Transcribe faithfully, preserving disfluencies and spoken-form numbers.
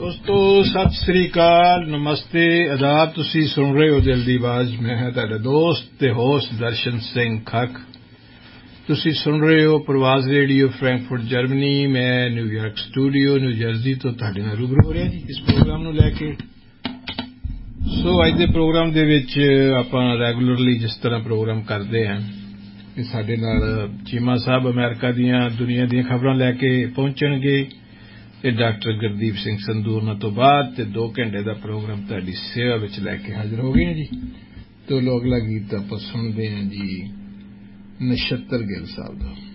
ਦੋਸਤੋ ਸਤਿ ਸ੍ਰੀ ਅਕਾਲ ਨਮਸਤੇ ਆਦਾਬ ਤੁਸੀਂ ਸੁਣ ਰਹੇ ਹੋ ਦਿਲ ਦੀ ਆਵਾਜ਼ ਮੈਂ ਹਾਂ ਤੁਹਾਡਾ ਦੋਸਤ ਤੇ ਹੋਸਟ ਦਰਸ਼ਨ ਸਿੰਘ ਖੱਖ ਤੁਸੀਂ ਸੁਣ ਰਹੇ ਹੋ ਪ੍ਰਵਾਜ਼ ਰੇਡੀਓ ਫਰੈਂਕਫਰਟ ਜਰਮਨੀ ਮੈਂ ਨਿਊਯਾਰਕ ਸਟੂਡੀਓ ਨਿਊ ਜਰਸੀ ਤੋਂ ਤੁਹਾਡੇ ਨਾਲ ਰੂਬਰੂ ਹੋ ਰਿਹਾ ਜੀ ਇਸ ਪ੍ਰੋਗਰਾਮ ਨੂੰ ਲੈ ਕੇ ਸੋ ਅੱਜ ਦੇ ਪ੍ਰੋਗਰਾਮ ਦੇ ਵਿੱਚ ਆਪਾਂ ਰੈਗੂਲਰਲੀ ਜਿਸ ਤਰ੍ਹਾਂ ਪ੍ਰੋਗਰਾਮ ਕਰਦੇ ਹਾਂ ਕਿ ਸਾਡੇ ਨਾਲ ਚੀਮਾ ਸਾਹਿਬ ਅਮਰੀਕਾ ਦੀਆਂ ਦੁਨੀਆ ਦੀਆਂ ਖਬਰਾਂ ਲੈ ਕੇ ਪਹੁੰਚਣਗੇ ਤੇ ਡਾਕਟਰ ਗੁਰਦੀਪ ਸਿੰਘ ਸੰਧੂ ਉਹਨਾਂ ਤੋਂ ਬਾਅਦ ਤੇ ਦੋ ਘੰਟੇ ਦਾ ਪ੍ਰੋਗਰਾਮ ਤੁਹਾਡੀ ਸੇਵਾ ਵਿੱਚ ਲੈ ਕੇ ਹਾਜ਼ਰ ਹੋ ਗਏ ਹਾਂ ਜੀ ਤੇ ਅਗਲਾ ਗੀਤ ਆਪਾਂ ਸੁਣਦੇ ਹਾਂ ਜੀ ਨਛੱਤਰ ਗਿੱਲ ਸਾਹਿਬ ਦਾ